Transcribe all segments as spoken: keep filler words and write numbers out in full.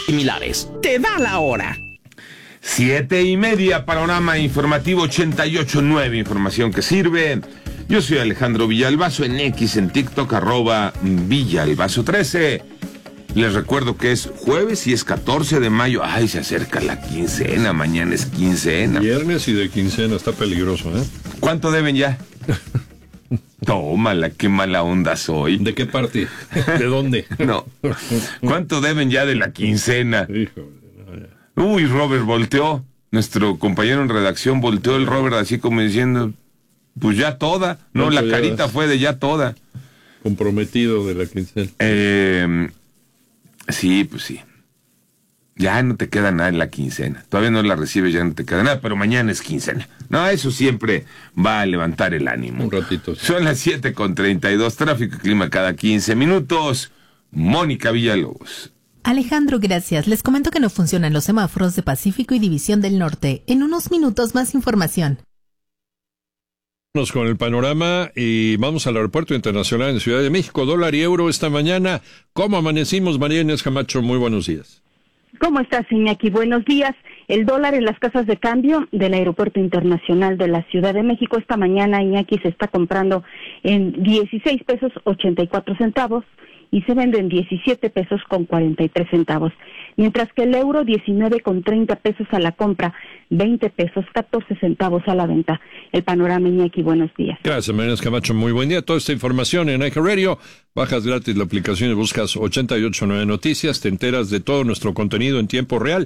similares. Te da la hora. Siete y media, panorama informativo ochenta y ocho punto nueve, información que sirve. Yo soy Alejandro Villalbazo, en X, en TikTok, arroba Villalbazo trece. Les recuerdo que es jueves y es catorce de mayo. Ay, se acerca la quincena, mañana es quincena. Viernes y de quincena, está peligroso, ¿eh? ¿Cuánto deben ya? Tómala, qué mala onda soy. ¿De qué parte? ¿De dónde? No. ¿Cuánto deben ya de la quincena? Híjole. Uy, Robert volteó. Nuestro compañero en redacción volteó el Robert así como diciendo, pues ya toda. No, la carita fue de ya toda. Comprometido de la quincena. Eh, sí, pues sí. Ya no te queda nada en la quincena. Todavía no la recibes, ya no te queda nada, pero mañana es quincena. No, eso siempre va a levantar el ánimo. Un ratito. Sí. Son las siete con treinta y dos, tráfico y clima cada quince minutos. Mónica Villalobos. Alejandro, gracias. Les comento que no funcionan los semáforos de Pacífico y División del Norte. En unos minutos más información. Vamos con el panorama y vamos al Aeropuerto Internacional en Ciudad de México. Dólar y euro esta mañana. ¿Cómo amanecimos, María Inés Camacho? Muy buenos días. ¿Cómo estás, Iñaki? Buenos días. El dólar en las casas de cambio del Aeropuerto Internacional de la Ciudad de México esta mañana, Iñaki, se está comprando en dieciséis pesos ochenta y cuatro centavos y se vende en diecisiete pesos con cuarenta y tres centavos. Mientras que el euro diecinueve con treinta pesos a la compra, veinte pesos catorce centavos a la venta. El panorama, Iñaki, buenos días. Gracias, María Inés Camacho. Muy buen día. Toda esta información en iHeart Radio. Bajas gratis la aplicación y buscas ochenta y ocho punto nueve Noticias. Te enteras de todo nuestro contenido en tiempo real.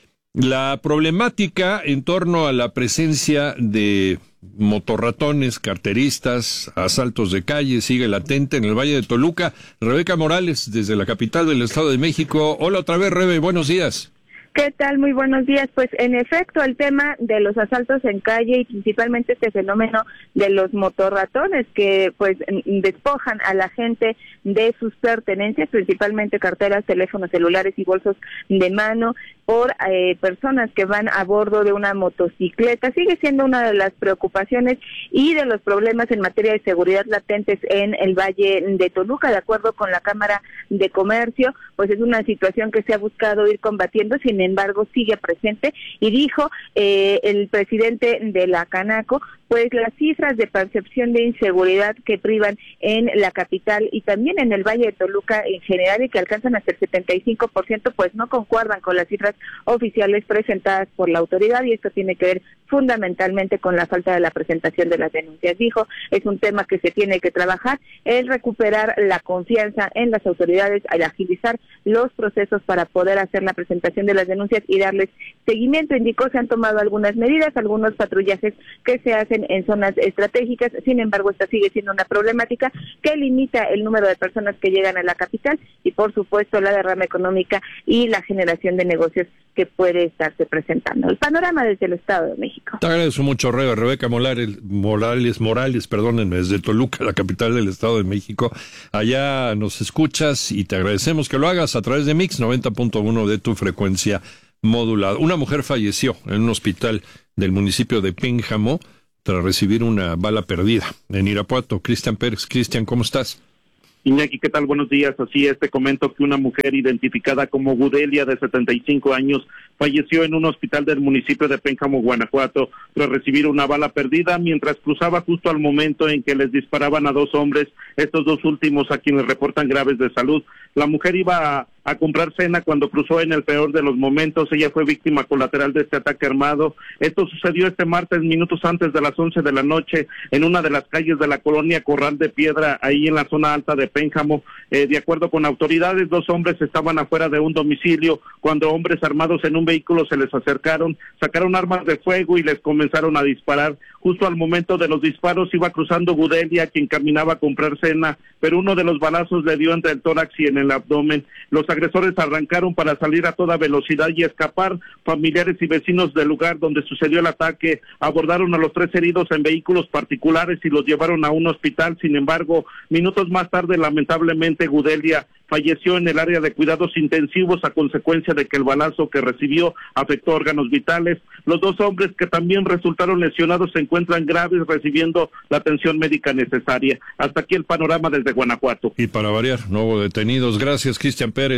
La problemática en torno a la presencia de motorratones, carteristas, asaltos de calle sigue latente en el Valle de Toluca. Rebeca Morales, desde la capital del Estado de México. Hola otra vez, Rebe, buenos días. ¿Qué tal? Muy buenos días. Pues en efecto, el tema de los asaltos en calle y principalmente este fenómeno de los motorratones que pues despojan a la gente de sus pertenencias, principalmente carteras, teléfonos celulares y bolsos de mano, por eh, personas que van a bordo de una motocicleta, sigue siendo una de las preocupaciones y de los problemas en materia de seguridad latentes en el Valle de Toluca. De acuerdo con la Cámara de Comercio, pues es una situación que se ha buscado ir combatiendo, sin embargo sigue presente, y dijo eh, el presidente de la Canaco, pues las cifras de percepción de inseguridad que privan en la capital y también en el Valle de Toluca en general y que alcanzan hasta el setenta y cinco por ciento, pues no concuerdan con las cifras oficiales presentadas por la autoridad, y esto tiene que ver fundamentalmente con la falta de la presentación de las denuncias. Dijo, es un tema que se tiene que trabajar, el recuperar la confianza en las autoridades, al agilizar los procesos para poder hacer la presentación de las denuncias y darles seguimiento. Indicó, se han tomado algunas medidas, algunos patrullajes que se hacen en zonas estratégicas, sin embargo esta sigue siendo una problemática que limita el número de personas que llegan a la capital y por supuesto la derrama económica y la generación de negocios que puede estarse presentando. El panorama desde el Estado de México. Te agradezco mucho, Rebe. Rebeca Morales, Morales, Morales, perdónenme, desde Toluca, la capital del Estado de México. Allá nos escuchas y te agradecemos que lo hagas a través de Mix noventa punto uno de tu frecuencia modulada. Una mujer falleció en un hospital del municipio de Pénjamo tras recibir una bala perdida en Irapuato. Cristian Pérez. Cristian, ¿cómo estás? Iñaki, ¿qué tal? Buenos días. Así es, te comento que una mujer identificada como Gudelia, de setenta y cinco años, falleció en un hospital del municipio de Pénjamo, Guanajuato, tras recibir una bala perdida mientras cruzaba justo al momento en que les disparaban a dos hombres, estos dos últimos a quienes reportan graves de salud. La mujer iba a, a comprar cena cuando cruzó en el peor de los momentos. Ella fue víctima colateral de este ataque armado. Esto sucedió este martes, minutos antes de las once de la noche, en una de las calles de la colonia Corral de Piedra, ahí en la zona alta de Pénjamo. Eh, de acuerdo con autoridades, dos hombres estaban afuera de un domicilio cuando hombres armados en un vehículo se les acercaron, sacaron armas de fuego y les comenzaron a disparar. Justo al momento de los disparos iba cruzando Gudelia, quien caminaba a comprar cena, pero uno de los balazos le dio entre el tórax y en el abdomen. Los agresores arrancaron para salir a toda velocidad y escapar. Familiares y vecinos del lugar donde sucedió el ataque abordaron a los tres heridos en vehículos particulares y los llevaron a un hospital. Sin embargo, minutos más tarde, lamentablemente, Gudelia falleció en el área de cuidados intensivos a consecuencia de que el balazo que recibió afectó órganos vitales. Los dos hombres que también resultaron lesionados se encuentran graves, recibiendo la atención médica necesaria. Hasta aquí el panorama desde Guanajuato. Y para variar, no hubo detenidos. Gracias, Cristian Pérez.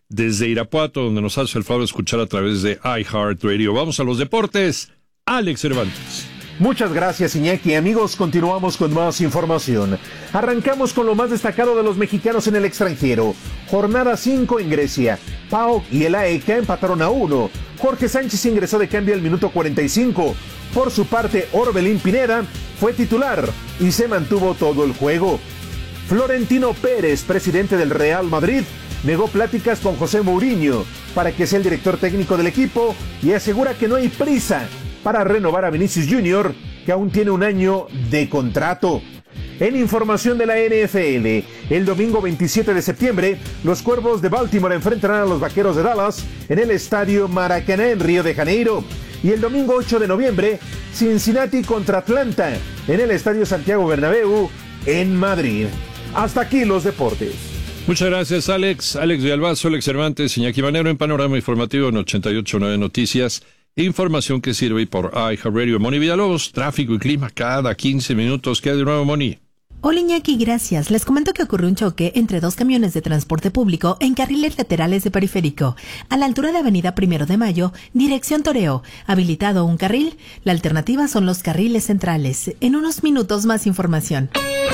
desde Irapuato, donde nos hace el favor de escuchar a través de iHeartRadio. Vamos a los deportes. Alex Cervantes. Muchas gracias, Iñaki. Amigos, continuamos con más información. Arrancamos con lo más destacado de los mexicanos en el extranjero. Jornada cinco en Grecia. PAOK y el A E K empataron a uno. Jorge Sánchez ingresó de cambio al minuto cuarenta y cinco. Por su parte, Orbelín Pineda fue titular y se mantuvo todo el juego. Florentino Pérez, presidente del Real Madrid, negó pláticas con José Mourinho para que sea el director técnico del equipo y asegura que no hay prisa para renovar a Vinicius Junior, que aún tiene un año de contrato. En información de la N F L, el domingo veintisiete de septiembre, los Cuervos de Baltimore enfrentarán a los Vaqueros de Dallas en el Estadio Maracaná en Río de Janeiro. Y el domingo ocho de noviembre, Cincinnati contra Atlanta en el Estadio Santiago Bernabéu en Madrid. Hasta aquí los deportes. Muchas gracias, Alex. Alex Villalbazo, Alex Cervantes, Iñaki Manero en Panorama Informativo en ochenta y ocho punto nueve Noticias. Información que sirve por iHeartRadio. Moni Villalobos, tráfico y clima cada quince minutos. ¿Qué hay de nuevo, Moni? Hola, Iñaki, gracias. Les comento que ocurrió un choque entre dos camiones de transporte público en carriles laterales de Periférico, a la altura de Avenida Primero de Mayo, dirección Toreo. Habilitado un carril, la alternativa son los carriles centrales. En unos minutos más información.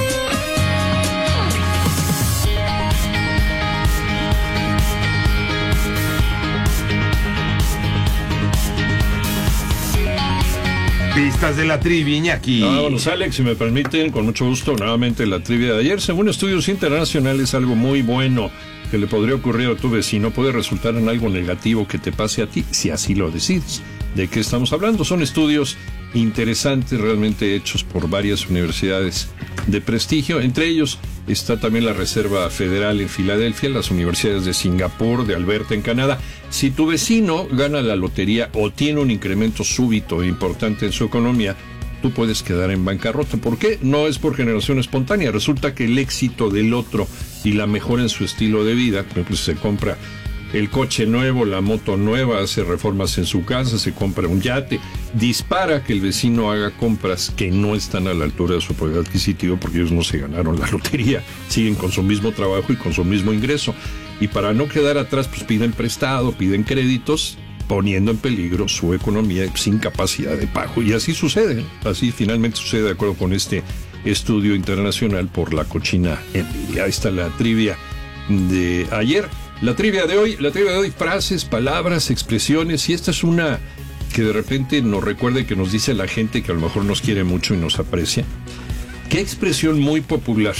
Pistas de la trivia, Iñaki. Vámonos, Alex, si me permiten, con mucho gusto, nuevamente la trivia de ayer. Según estudios internacionales, algo muy bueno que le podría ocurrir a tu vecino puede resultar en algo negativo que te pase a ti, si así lo decides. ¿De qué estamos hablando? Son estudios interesantes, realmente hechos por varias universidades de prestigio. Entre ellos está también la Reserva Federal en Filadelfia, las universidades de Singapur, de Alberta en Canadá. Si tu vecino gana la lotería o tiene un incremento súbito e importante en su economía, tú puedes quedar en bancarrota. ¿Por qué? No es por generación espontánea. Resulta que el éxito del otro y la mejora en su estilo de vida, por ejemplo, si se compra el coche nuevo, la moto nueva, hace reformas en su casa, se compra un yate, dispara que el vecino haga compras que no están a la altura de su poder adquisitivo porque ellos no se ganaron la lotería, siguen con su mismo trabajo y con su mismo ingreso. Y para no quedar atrás, pues piden prestado, piden créditos, poniendo en peligro su economía sin capacidad de pago. Y así sucede, así finalmente sucede de acuerdo con este estudio internacional por la cochina envidia. Ahí está la trivia de ayer. La trivia de hoy, la trivia de hoy, frases, palabras, expresiones, y esta es una que de repente nos recuerda que nos dice la gente que a lo mejor nos quiere mucho y nos aprecia. ¿Qué expresión muy popular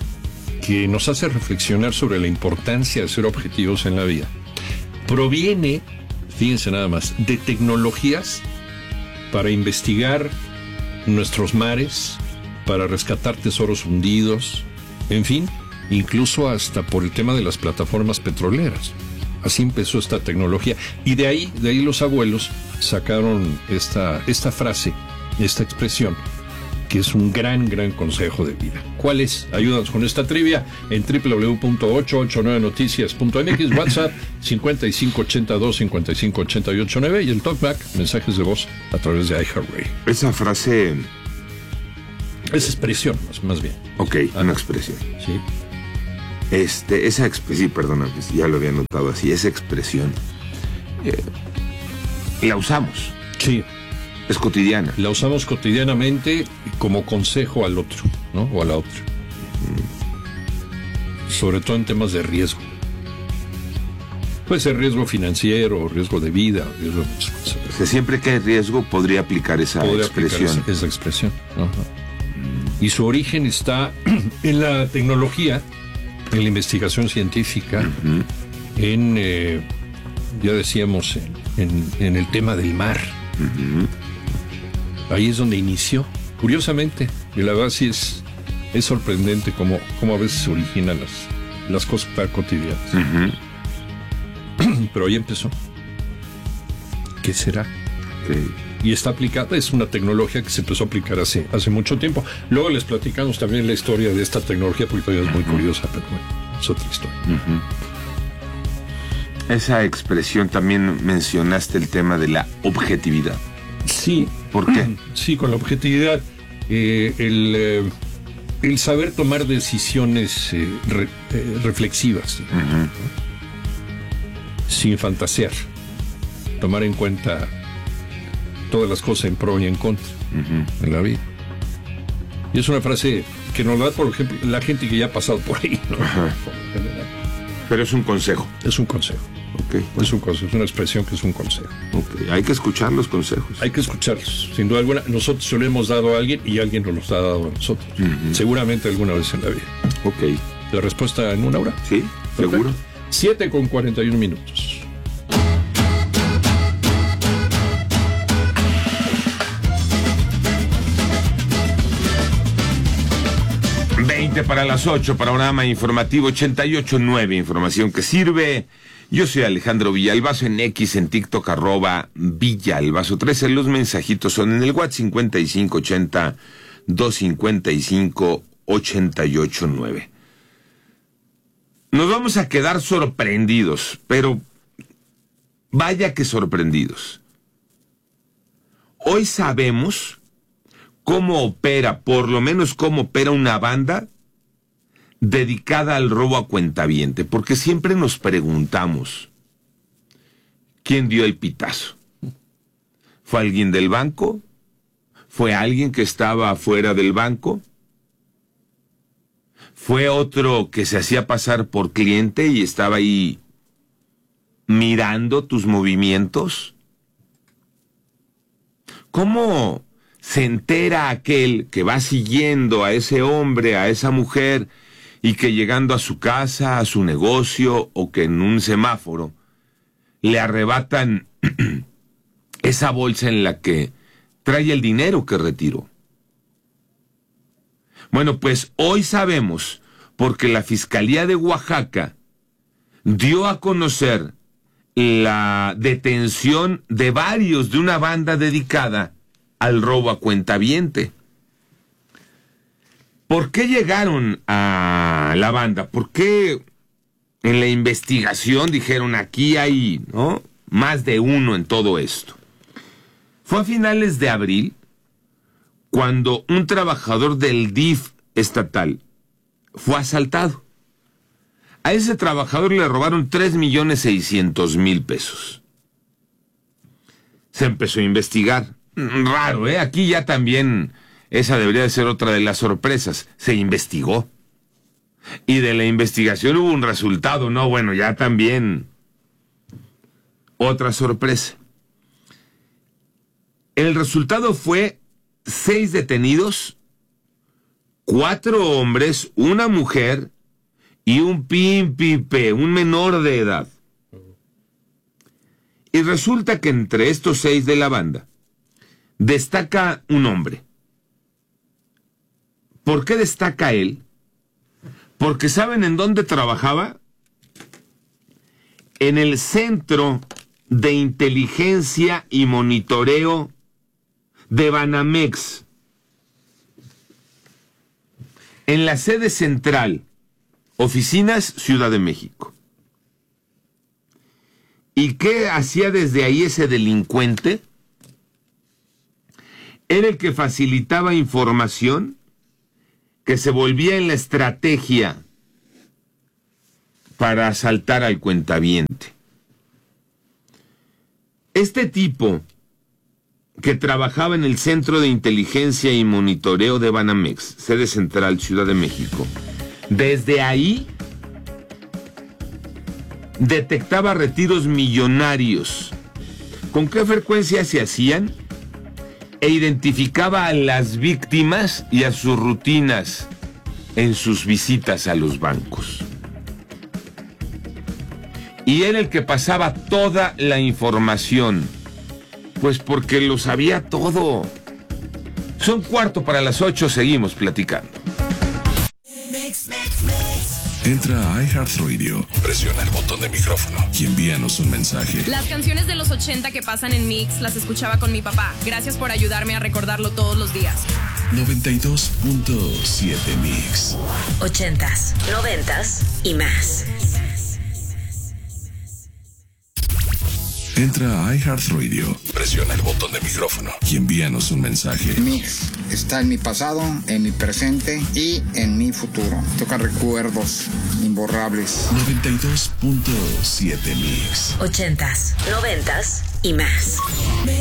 que nos hace reflexionar sobre la importancia de ser objetivos en la vida proviene, fíjense nada más, de tecnologías para investigar nuestros mares, para rescatar tesoros hundidos, en fin, incluso hasta por el tema de las plataformas petroleras? Así empezó esta tecnología. Y de ahí, de ahí los abuelos sacaron esta, esta frase, esta expresión, que es un gran, gran consejo de vida. ¿Cuál es? Ayúdanos con esta trivia en doble u doble u doble u punto ocho ocho nueve noticias punto m x, WhatsApp cincuenta y cinco ochenta y dos cincuenta y cinco ochenta y ocho nueve y el Talkback, mensajes de voz a través de iHeartRadio. Esa frase... Esa expresión, más, más bien. Ok, ah, una expresión. Sí. Este, esa expresión, sí, perdona, ya lo había notado así, esa expresión eh, la usamos. Sí. Es cotidiana. La usamos cotidianamente como consejo al otro, ¿no? O a la otra. Mm. Sobre todo en temas de riesgo. Puede ser riesgo financiero, riesgo de vida, riesgo de muchas cosas. O sea, siempre que hay riesgo podría aplicar esa podría expresión. Aplicar esa, esa expresión. Ajá. Mm. Y su origen está en la tecnología, en la investigación científica, uh-huh. en, eh, ya decíamos, en, en, en el tema del mar. Uh-huh. Ahí es donde inició, curiosamente, y la verdad sí es, es sorprendente cómo, cómo a veces se originan las, las cosas tan cotidianas. Uh-huh. Pero ahí empezó. ¿Qué será? Okay. Y está aplicada, es una tecnología que se empezó a aplicar hace, hace mucho tiempo. Luego les platicamos también la historia de esta tecnología, porque todavía es muy curiosa, pero bueno, es otra historia. Uh-huh. Esa expresión también mencionaste el tema de la objetividad. Sí. ¿Por qué? Sí, con la objetividad, eh, el, eh, el saber tomar decisiones eh, re, eh, reflexivas. Uh-huh. sin fantasear, tomar en cuenta todas las cosas en pro y en contra uh-huh. en la vida. Y es una frase que nos da, por ejemplo, la gente que ya ha pasado por ahí, ¿no? Ajá. Pero es un consejo. Es un consejo. Okay. Es un consejo, es una expresión que es un consejo. Okay. Hay que escuchar los consejos. Hay que escucharlos, sin duda alguna. Nosotros se lo hemos dado a alguien y alguien nos los ha dado a nosotros. Uh-huh. Seguramente alguna vez en la vida. Ok. ¿La respuesta en una hora? Sí, seguro. siete con cuarenta y un minutos. veinte para las ocho, panorama informativo ochenta y ocho punto nueve, información que sirve. Yo soy Alejandro Villalbazo, en X, en TikTok, arroba Villalbazo trece. Los mensajitos son en el WhatsApp cincuenta y cinco ochenta, doscientos cincuenta y cinco, ochenta y ocho nueve. Nos vamos a quedar sorprendidos, pero vaya que sorprendidos. Hoy sabemos cómo opera, por lo menos cómo opera una banda dedicada al robo a cuentaviente, porque siempre nos preguntamos, ¿quién dio el pitazo? ¿Fue alguien del banco? ¿Fue alguien que estaba afuera del banco? ¿Fue otro que se hacía pasar por cliente y estaba ahí mirando tus movimientos? ¿Cómo se entera aquel que va siguiendo a ese hombre, a esa mujer, y que llegando a su casa, a su negocio, o que en un semáforo le arrebatan esa bolsa en la que trae el dinero que retiró? Bueno, pues hoy sabemos, porque la Fiscalía de Oaxaca dio a conocer la detención de varios de una banda dedicada al robo a cuentaviente. ¿Por qué llegaron a la banda? ¿Por qué en la investigación dijeron aquí hay, ¿no?, más de uno en todo esto? Fue a finales de abril cuando un trabajador del D I F estatal fue asaltado. A ese trabajador le robaron tres millones seiscientos mil pesos. Se empezó a investigar. Raro, ¿eh? Aquí ya también esa debería de ser otra de las sorpresas. Se investigó. Y de la investigación hubo un resultado, ¿no? Bueno, ya también otra sorpresa. El resultado fue seis detenidos, cuatro hombres, una mujer y un pimpipe, un menor de edad. Y resulta que entre estos seis de la banda destaca un hombre. ¿Por qué destaca él? Porque ¿saben en dónde trabajaba? En el Centro de Inteligencia y Monitoreo de Banamex, en la sede central, oficinas Ciudad de México. ¿Y qué hacía desde ahí ese delincuente? Era el que facilitaba información que se volvía en la estrategia para asaltar al cuentaviente. Este tipo, que trabajaba en el Centro de Inteligencia y Monitoreo de Banamex, sede central, Ciudad de México, desde ahí detectaba retiros millonarios. ¿Con qué frecuencia se hacían? E identificaba a las víctimas y a sus rutinas en sus visitas a los bancos. Y era el que pasaba toda la información, pues porque lo sabía todo. Son cuarto para las ocho, seguimos platicando. Entra a iHeartRadio, presiona el botón de micrófono y envíanos un mensaje. Las canciones de los ochenta que pasan en Mix las escuchaba con mi papá. Gracias por ayudarme a recordarlo todos los días. noventa y dos punto siete Mix. Ochentas, noventas y más. Entra a iHeartRadio, presiona el botón de micrófono y envíanos un mensaje. Mix está en mi pasado, en mi presente y en mi futuro. Toca recuerdos imborrables. noventa y dos punto siete Mix. Ochentas, noventas y más.